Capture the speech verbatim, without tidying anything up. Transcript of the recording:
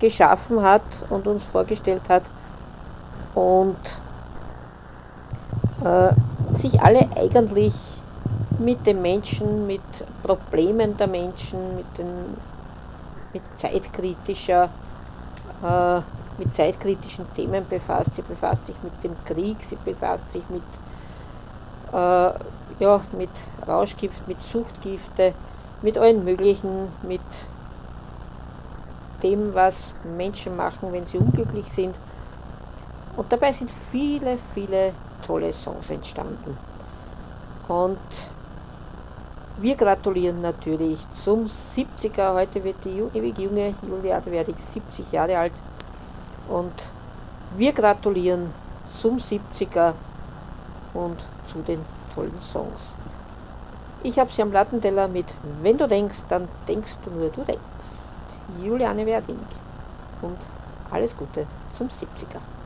geschaffen hat und uns vorgestellt hat und äh, sich alle eigentlich mit den Menschen, mit Problemen der Menschen, mit, den, mit, zeitkritischer, äh, mit zeitkritischen Themen befasst. Sie befasst sich mit dem Krieg, sie befasst sich mit, äh, ja, mit Rauschgift, mit Suchtgifte, mit allen möglichen, mit dem, was Menschen machen, wenn sie unglücklich sind. Und dabei sind viele, viele tolle Songs entstanden. Und wir gratulieren natürlich zum siebziger. Heute wird die ewig junge Julia, da werde ich siebzig Jahre alt. Und wir gratulieren zum siebziger und zu den tollen Songs. Ich habe sie am Plattenteller mit Wenn du denkst, dann denkst du nur, du denkst. Juliane Werding. Und alles Gute zum siebziger.